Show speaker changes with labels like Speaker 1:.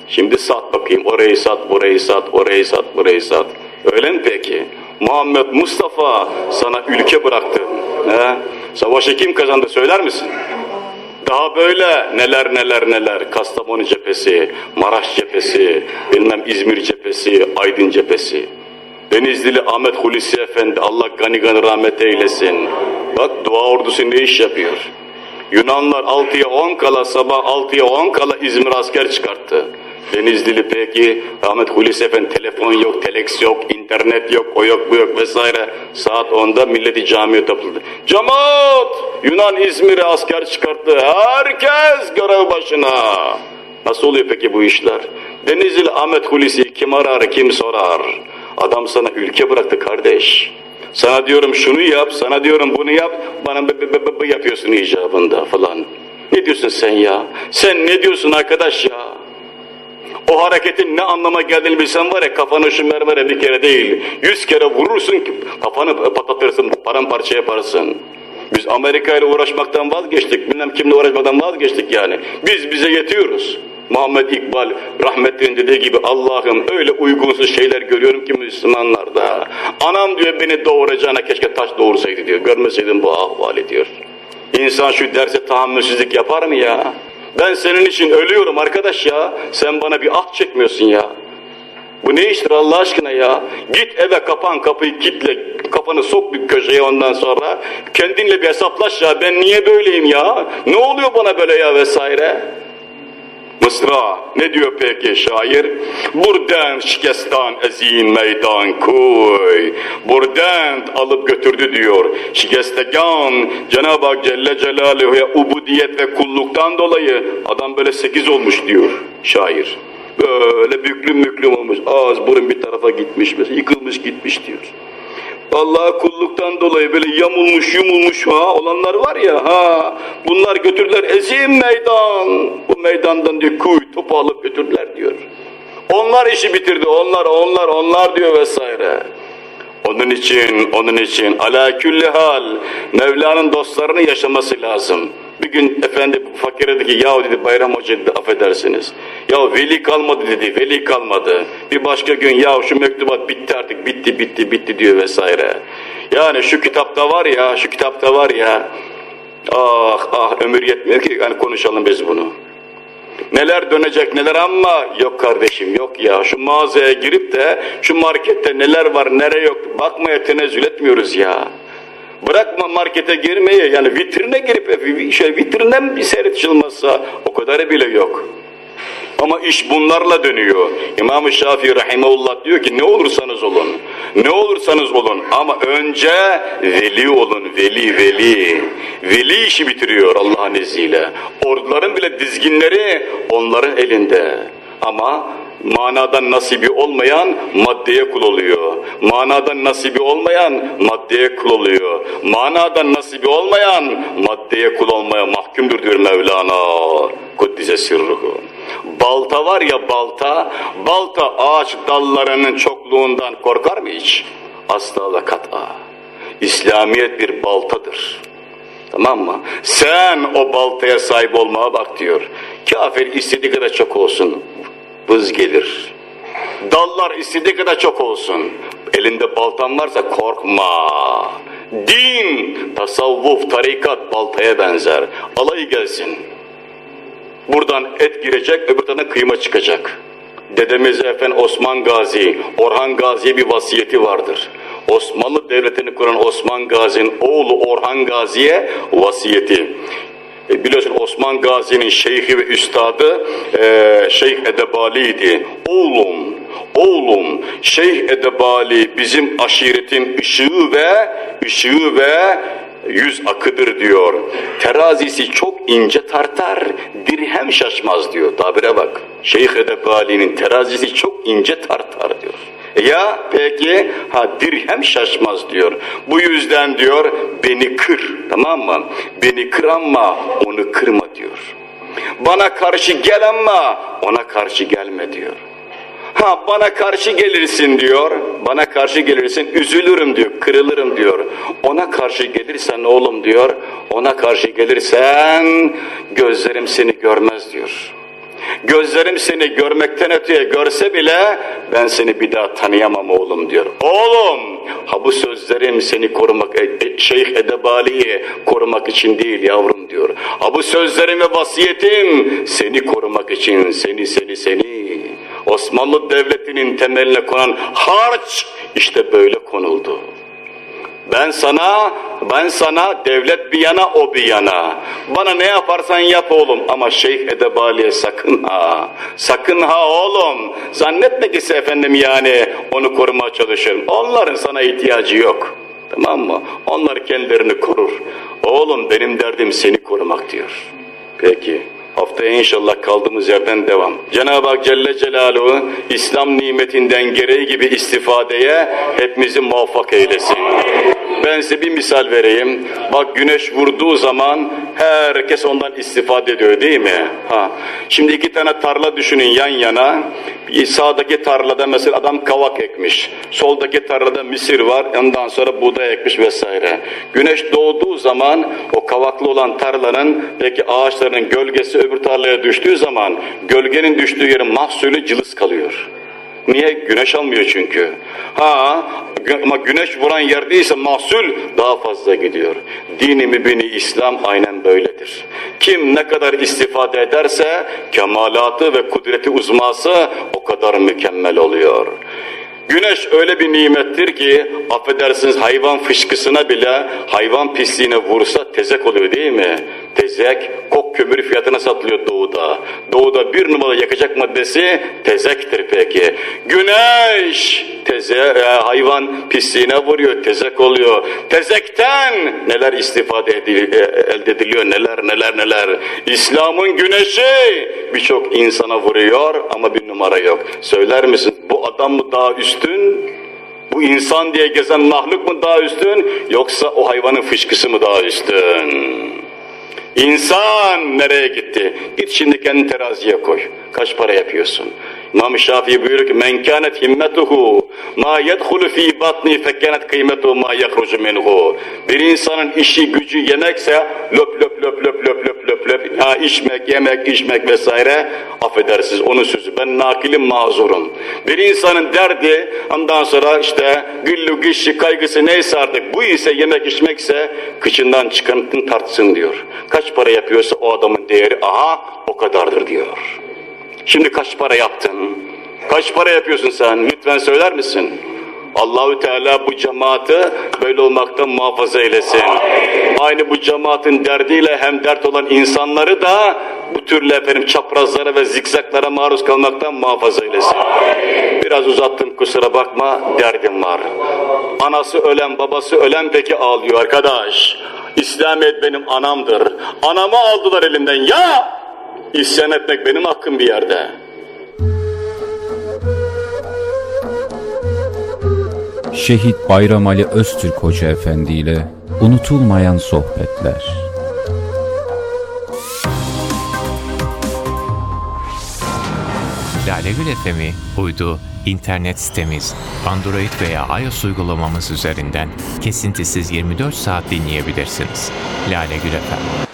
Speaker 1: Şimdi sat bakayım, orayı sat, burayı sat, orayı sat, burayı sat. Öyle mi peki? Muhammed Mustafa sana ülke bıraktı. He? Savaşı kim kazandı söyler misin? Daha böyle neler neler neler. Kastamonu cephesi, Maraş cephesi, bilmem İzmir cephesi, Aydın cephesi. Denizlili Ahmet Hulusi Efendi, Allah gani gani rahmet eylesin. Bak dua ordusu ne iş yapıyor? Yunanlar 6'ya 10 kala, sabah 6'ya 10 kala İzmir asker çıkarttı. Denizlili peki, Ahmet Hulusi Efendi, telefon yok, teleks yok, internet yok, o yok, bu yok vesaire. Saat 10'da milleti camiye topladı. Cemaat! Yunan İzmir'e asker çıkarttı. Herkes görev başına. Nasıl oluyor peki bu işler? Denizlili Ahmet Hulusi'yi kim arar, kim sorar? Adam sana ülke bıraktı kardeş. Sana diyorum şunu yap, sana diyorum bunu yap, bana yapıyorsun icabında falan. Ne diyorsun sen ya? Sen ne diyorsun arkadaş ya? O hareketin ne anlama geldiğini bilsen var ya, kafanı şu mermere bir kere değil, 100 kere vurursun ki kafanı patlatırsın, paramparça yaparsın. Biz Amerika ile uğraşmaktan vazgeçtik, bilmem kimle uğraşmaktan vazgeçtik yani. Biz bize yetiyoruz. Muhammed İkbal rahmetli'nin dediği gibi, Allah'ım öyle uygunsuz şeyler görüyorum ki Müslümanlarda. Anam diyor beni doğuracağına keşke taş doğursaydı diyor, görmeseydim bu ahvali diyor. İnsan şu derse tahammülsüzlük yapar mı ya? Ben senin için ölüyorum arkadaş ya, sen bana bir ah çekmiyorsun ya. Bu ne iştir Allah aşkına ya? Git eve, kapan kapıyı, kilitle, kafanı sok bir köşeye, ondan sonra kendinle bir hesaplaş ya, ben niye böyleyim ya? Ne oluyor bana böyle ya vesaire? Mısra ne diyor peki şair? Buradan şikestan ezin meydan koy. Buradan alıp götürdü diyor. Şikestegan Cenab-ı Hak Celle Celaluhu'ya ubudiyet ve kulluktan dolayı adam böyle 8 olmuş diyor şair. Böyle büklüm müklüm olmuş. Ağız burun bir tarafa gitmiş, mesela yıkılmış gitmiş diyor. Allah'a kulluktan dolayı böyle yamulmuş yumulmuş olanlar var ya, bunlar götürdüler ezim meydan. Bu meydandan diyor kuy topu alıp götürdüler diyor. Onlar işi bitirdi, onlar diyor vesaire. Onun için ala külli hal Mevla'nın dostlarını yaşaması lazım. Bir gün efendi fakire dedi ki, yahu dedi Bayram Hoca dedi, affedersiniz. Ya veli kalmadı dedi, veli kalmadı. Bir başka gün ya şu mektubat bitti artık, bitti diyor vesaire. Yani şu kitapta var ya, ah ömür yetmiyor ki yani konuşalım biz bunu. Neler dönecek neler, ama yok kardeşim yok ya, şu mağazaya girip de şu markette neler var nere yok bakmaya tenezzül etmiyoruz ya. Bırakma markete girmeyi, yani vitrine girip vitrinden bir seyretişilmezse o kadarı bile yok. Ama iş bunlarla dönüyor. İmam-ı Şafii rahimehullah diyor ki ne olursanız olun ama önce veli olun, veli. Veli işi bitiriyor Allah'ın izniyle. Orduların bile dizginleri onların elinde. Ama manadan nasibi olmayan maddeye kul oluyor. Manadan nasibi olmayan maddeye kul oluyor. Manadan nasibi olmayan maddeye kul olmaya mahkumdur diyor Mevlana. Kuddise sirruhu. Balta var ya balta ağaç dallarının çokluğundan korkar mı hiç? Asla ve kat'a. İslamiyet bir baltadır. Tamam mı? Sen o baltaya sahip olmaya bak diyor. Kafir istediği kadar çok olsun, vız gelir. Dallar istediği kadar çok olsun, elinde baltan varsa korkma. Din, tasavvuf, tarikat baltaya benzer. Alayı gelsin. Buradan et girecek, öbür taraftan kıyma çıkacak. Dedemiz Efendi Osman Gazi, Orhan Gazi'ye bir vasiyeti vardır. Osmanlı Devleti'ni kuran Osman Gazi'nin oğlu Orhan Gazi'ye vasiyeti. Biliyorsun Osman Gazi'nin şeyhi ve üstadı Şeyh Edebali'ydi. Oğlum Şeyh Edebali bizim aşiretin ışığı ve yüz akıdır diyor. Terazisi çok ince tartar, dirhem şaşmaz diyor. Tabire bak. Şeyh Edebali'nin terazisi çok ince tartar diyor. Ya peki dirhem şaşmaz diyor. Bu yüzden diyor beni kır, tamam mı? Beni kır ama onu kırma diyor. Bana karşı gel ama ona karşı gelme diyor. Bana karşı gelirsin diyor, bana karşı gelirsin üzülürüm diyor, kırılırım diyor. Ona karşı gelirsen oğlum diyor, ona karşı gelirsen gözlerim seni görmez diyor. Gözlerim seni görmekten öteye görse bile ben seni bir daha tanıyamam oğlum diyor. Oğlum, ha bu sözlerim seni korumak, Şeyh Edebali'yi korumak için değil yavrum diyor. Ha bu sözlerim ve vasiyetim seni korumak için, seni. Osmanlı Devleti'nin temeline konan harç işte böyle konuldu. Ben sana devlet bir yana, o bir yana. Bana ne yaparsan yap oğlum ama Şeyh Edebali'ye sakın ha oğlum. Zannetme ki efendim yani onu korumaya çalışırım. Onların sana ihtiyacı yok. Tamam mı? Onlar kendilerini korur. Oğlum benim derdim seni korumak diyor. Peki. Haftaya inşallah kaldığımız yerden devam. Cenab-ı Hak Celle Celaluhu İslam nimetinden gereği gibi istifadeye hepimizi muvaffak eylesin. Ben size bir misal vereyim. Bak güneş vurduğu zaman herkes ondan istifade ediyor değil mi? Şimdi iki tane tarla düşünün yan yana. Sağdaki tarlada mesela adam kavak ekmiş. Soldaki tarlada mısır var. Ondan sonra buğday ekmiş vesaire. Güneş doğduğu zaman o kavaklı olan tarlanın peki ağaçların gölgesi öbür tarlaya düştüğü zaman gölgenin düştüğü yerin mahsulü cılız kalıyor. Niye? Güneş almıyor çünkü. Ama güneş vuran yerdeyse mahsul daha fazla gidiyor. Dini mübini İslam aynen böyledir. Kim ne kadar istifade ederse kemalatı ve kudreti uzması o kadar mükemmel oluyor. Güneş öyle bir nimettir ki affedersiniz hayvan fışkısına bile hayvan pisliğine vursa tezek oluyor değil mi? Tezek kok kömürü fiyatına satılıyor doğuda. Doğuda bir numara yakacak maddesi tezektir peki. Güneş hayvan pisliğine vuruyor, tezek oluyor. Tezekten neler elde ediliyor, neler. İslam'ın güneşi birçok insana vuruyor ama bir numara yok. Söyler misin bu adam mı daha üstün? Bu insan diye gezen mahluk mu daha üstün? Yoksa o hayvanın fışkısı mı daha üstün? İnsan nereye gitti? Git şimdi kendini teraziye koy. Kaç para yapıyorsun? İmam-ı Şafii buyuruyor ki men kânet himmetuhu ma yedhulu fî batni fekânet kıymetuhu ma yahrucu minhu. Bir insanın işi gücü yemekse löp. Yemek içmek vesaire affedersiniz onun sözü. Ben nakilim mazurum. Bir insanın derdi ondan sonra işte güllü gişi kaygısı neyse artık bu ise yemek içmekse kıçından çıkartın tartsın diyor. Kaç para yapıyorsa o adamın değeri o kadardır diyor. Şimdi kaç para yaptın? Kaç para yapıyorsun sen? Lütfen söyler misin? Allahü Teala bu cemaati böyle olmaktan muhafaza eylesin. Aynı bu cemaatin derdiyle hem dert olan insanları da bu türlü efendim çaprazlara ve zikzaklara maruz kalmaktan muhafaza eylesin. Biraz uzattım kusura bakma, derdim var. Anası ölen, babası ölen peki ağlıyor arkadaş. İslamiyet benim anamdır. Anamı aldılar elimden ya! İsyan etmek benim hakkım bir yerde.
Speaker 2: Şehit Bayram Ali Öztürk Hoca Efendi ile unutulmayan sohbetler.
Speaker 3: Lale Gül FM'i uydu internet sitemiz Android veya iOS uygulamamız üzerinden kesintisiz 24 saat dinleyebilirsiniz. Lale Gül FM.